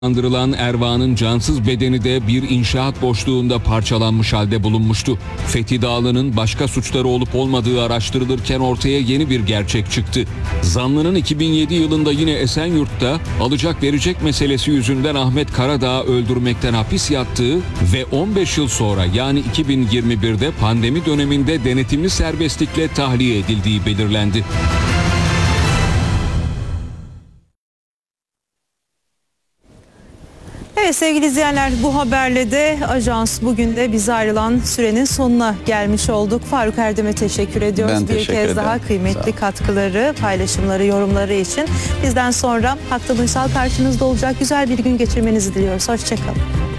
Andırılan Erva'nın cansız bedeni de bir inşaat boşluğunda parçalanmış halde bulunmuştu. Fethi Dağlı'nın başka suçları olup olmadığı araştırılırken ortaya yeni bir gerçek çıktı. Zanlının 2007 yılında yine Esenyurt'ta alacak verecek meselesi yüzünden Ahmet Karadağ'ı öldürmekten hapis yattığı ve 15 yıl sonra yani 2021'de pandemi döneminde denetimli serbestlikle tahliye edildiği belirlendi. Evet sevgili izleyenler, bu haberle de ajans bugün de bize ayrılan sürenin sonuna gelmiş olduk. Faruk Erdem'e teşekkür ediyoruz. Ben teşekkür ederim. Bir kez daha kıymetli katkıları, paylaşımları, yorumları için. Bizden sonra Hakkı Uysal karşınızda olacak. Güzel bir gün geçirmenizi diliyoruz. Hoşçakalın.